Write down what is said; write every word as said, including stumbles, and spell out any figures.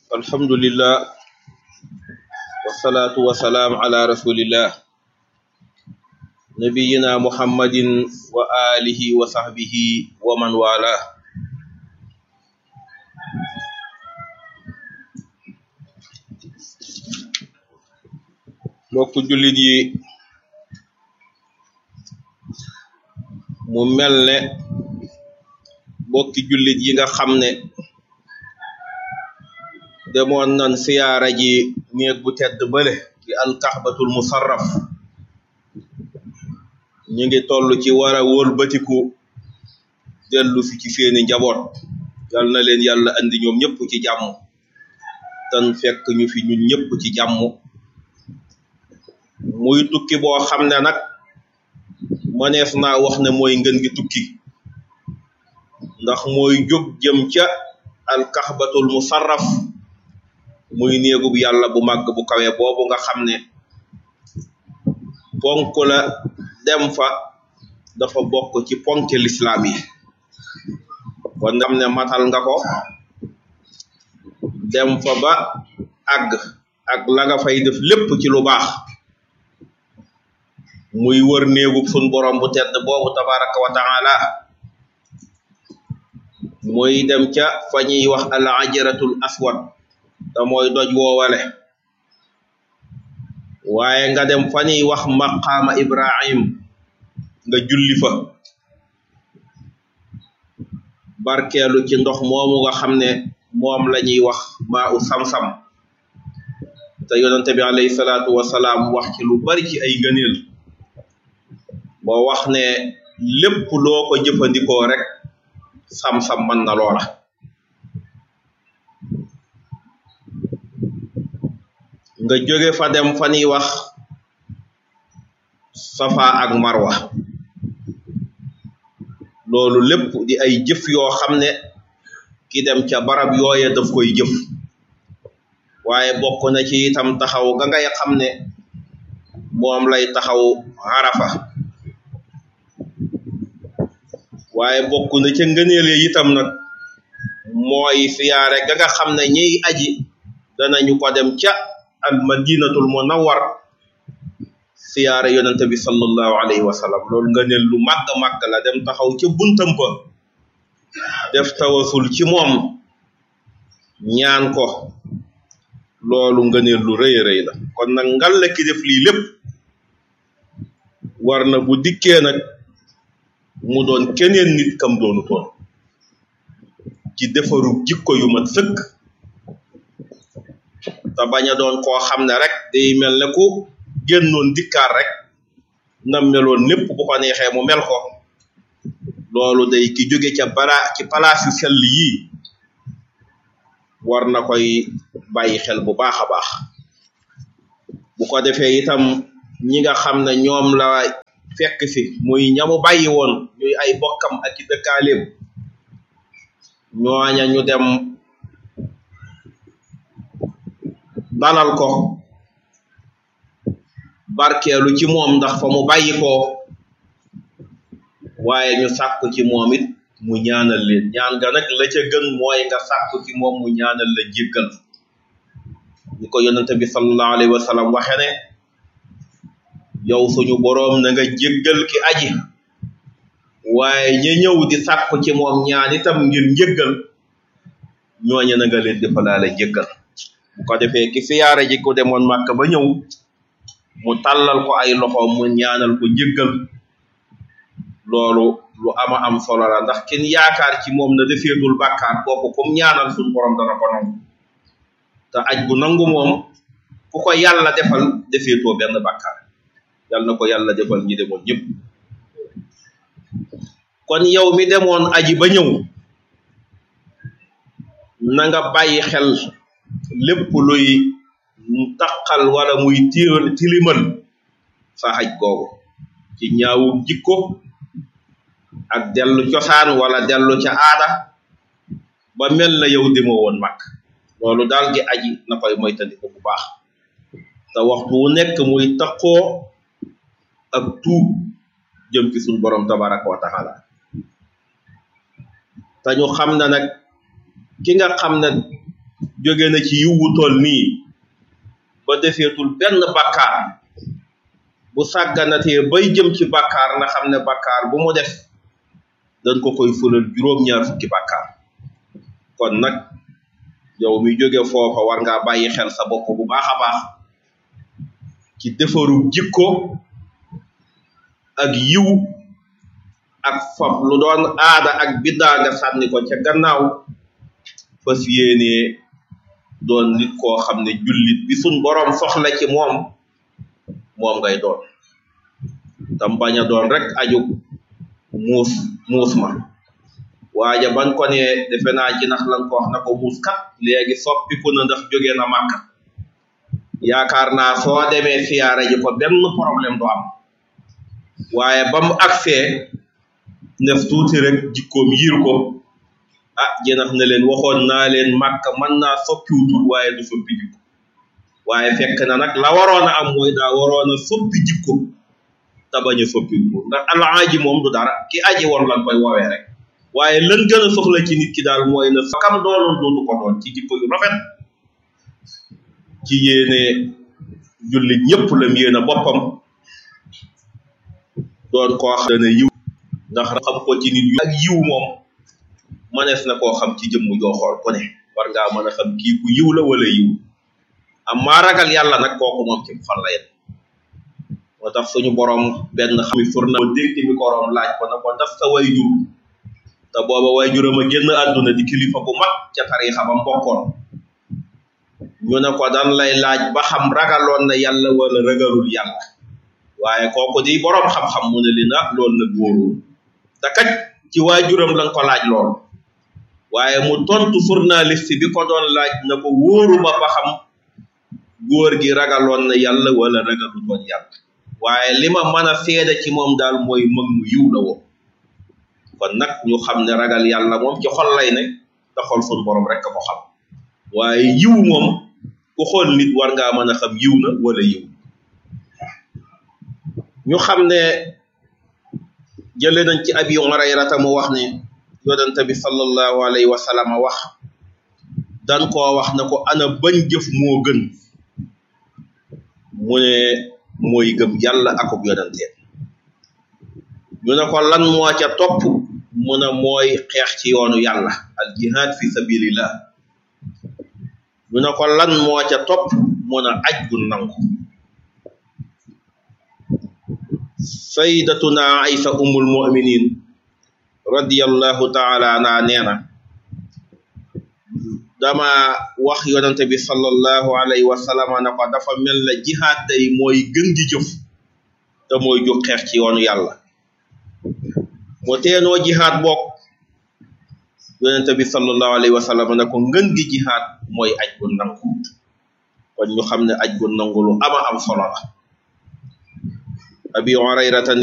alhamdulillah wassalatu wassalaam ala rasulillah nabiyina muhammadin wa alihi wa sahbihi wa man wala mbokku jullit yi mu mel ne mbokki jullit yi nga xam ne demoon nan siyaara ji néeg bu tedd bële ci alkaxbatul musarraf ñu ngi toll ci war a wëlbatiku dellu fi ci seeni njaboot yal na leen yàlla andi ñoom ñëpp ci jàmm tan fekk ñu fi ñun ñëpp ci jàmm muy tukki boo xam ne nag maneef naa wax ne mooy ngën gi tukki ndax mooy jóg jëm ca alkaxbatul musarraf muy néegub yàlla bu màgg bu kawe boobu nga xam ne ponk la dem fa dafa bokk ci ponk lislaam yi kon nga xam ne matal nga ko dem fa ba àgg ak la nga fay def lépp ci lu baax muy wër néegub sun borom bu tedd boobu tabaraka wa taala muy dem ca fa ñuy wax al ajratul aswad te mooy doj woowale waaye nga dem fa ñuy wax maqaama ibrahim nga julli fa barkeelu ci ndox moomu nga xam ne moom la ñuy wax maa u sam-sam te yonente bi alayhi salaatu wasalaam wax ci lu bari ci ay ngëneel boo wax ne lépp loo ko jëfandikoo rek sam-sam mën na loola nga jóge fa dem fa ñuy wax safa ak marwa loolu lépp di ay jëf yoo xam ne ki dem ca barab yooye daf koy jëf waaye bokk na ci itam taxaw ga ngay xam ne moom lay taxaw arafa waaye bokk na ca ngëneele itam nag mooy siyaare ga nga xam ne ñiy aji danañu ko dem ca al madinatul munawwar siyaare yonente bi sallallahu alayhi wa sallam loolu ngëneel lu màgg màgg la dem taxaw ca buntam ba def tawasul ci moom ñaan ko loolu ngëneel lu rëy rëy la kon nag ngal la ki def lii lépp war na bu dikkee nag mu doon keneen nit kam doonu toon ci defaru jikko yu mat sëkk te bañ a doon koo xam ne rek day mel ne ku génnoon dikkaar rek nam meloon lépp bu ko neexee mu mel ko loolu day ki jóge ca bara ci palaas yu sell yii war na koy bàyyi xel bu baax a baax bu ko defee itam ñi nga xam ne ñoom la fekk si muy ñamu bàyyi woon ñuy ay bokkam ak i dëkkaaleem ñooña ñu dem dalal ko barkeelu ci moom ndax fa mu bàyyi ko waaye ñu sàkku ci moom it mu ñaanal leen ñaan ga nag la ca gën mooy nga sàkku ci moom mu ñaanal la jéggal ni ko yonente bi sallallahu alayhi wa sallam waxe ne yow suñu boroom na nga jéggal ki aji waaye ña ñëw di sàkku ci moom ñaan itam ngir njéggal ñooñe na nga leen defalaale jéggal bu ko defee ki siyaare ji ko demoon Màkka ba ñëw mu tàllal ko ay loxo mu ñaanal ko njéggal loolu lu ama am solo la ndax kin yaakaar ci moom na defeetul bàkkaar kooku comme ñaanal suñu borom dana ko nangu te aj gu nangu moom ku ko yàlla defal defeetoo benn bàkkaar yàlla na ko yàlla defal ñi demoon ñëpp kon yow mi demoon aji ba ñëw na nga bàyyi xel lépp luy taqal wala muy tilimal sa xaj googu ci ñaawu jikko ak dellu cosaan wala dellu ca aada ba mel na yow demoo woon mag loolu daal gi aji na koy moytandiku bu baax te waxtu wu nekk muy taqoo ak tuub jëm ci suñu borom tabaraka wa taala te ñu xam ne nag ki nga xam ne jóge na ci yiwu toll nii ba defeetul benn bakkaar bu sàgganatee bay jëm ci bakkaar na xam ne bakkaar bu mu def dañ ko koy fulal juróom-ñaar fukki bakkaar kon nag yow mi jóge foofa war ngaa bàyyi xel sa bopp bu baax a baax ci defaru jikko ak yiw ak fab lu doon aada ak biddaa nga sànni ko ca gannaaw fas yéenee doon nit koo xam ne jullit bi sun boroom soxla ci moom moom ngay doon tam bañ a doon rek aju muus muus ma waaja ban ko ne defe naa ci nax lan ko wax na ko muus kat léegi soppiku na ndax jóge na Màkka yaakaar naa soo demee siyaare ji ko benn problème du am waaye ba mu agsee nef tuuti rek jikkoom yiir ko ah jënax na leen waxoon naa leen Màkka mën naa soppiwutul waaye du soppi jikko waaye fekk na nag la waroon a am mooy daa waroon a soppi jikko te bañ a soppiwutul ndax alaaji moom du dara ki aji woon lan koy woowee rek waaye lan gën a soxla ci nit ki daal mooy na fakam doonoon dootu ko doon ci jikko yu rafet ci yéene jullit ñëpp la yéene boppam doon koo xam ne yiw ndax xam ko ci nit yu ak yiw moom mënees na koo xam ci jëmm joo xool ku ne war ngaa mën a xam kii ku yiw la wala yiw am maa ragal yàlla nag kooku moom ci fan la yem moo tax suñu borom benn xami furna dégg mi koroom laaj ko na ko ndax sa way jur te booba way juram a génn àdduna di kilifa bu mag ca tariixa ba mbokkoon ñu ne ko dan lay laaj ba xam ragaloon na yàlla wala ragalul yàlla waaye kooku di borom xam-xam mu ne li na loolu nag wóorul te kat ci waajuram lañ ko laaj lool waaye mu tontu journaliste bi ko doon laaj na ko wóoruma ba xam góor gi ragaloon na yàlla wala ragalul woon yàlla waaye li ma mën a seede ci moom daal mooy mag mu yiw la woon kon nag ñu xam ne ragal yàlla moom ci xol lay ne te xol suñu borom rek ko xam waaye yiw moom ku xool nit war ngaa mën a xam yiw na wala yiw ñu xam ne jële nañ ci Abi Hurayrata mu wax ne yonent bi sallallahu alayhi wa sallam wax dan koo wax na ko ana bañ jëf moo gën mu ne mooy gëm yàlla akub yonenteem ñu ne ko lan moo ca topp mu ne mooy xeex ci yoonu yàlla al jihad fi sabilillah ñu ne ko lan moo ca topp mu ne aj gu nangu sayyidatuna Aysa ummul mu'minin radiyallahu ta'ala anha neena dama wax yonente bi sallallahu alayhi wa sallam na ko dafa mel na jihaad day mooy gën di jëf te mooy jóg xeex ci yoonu yàlla moo teenoo jihaad bokk yonente bi sallallahu alayhi wa sallam na ko ngën gi jihaad mooy aj gu nangu kon ñu xam ne aj gu nangu lu ama am solo la Abi Hurayrata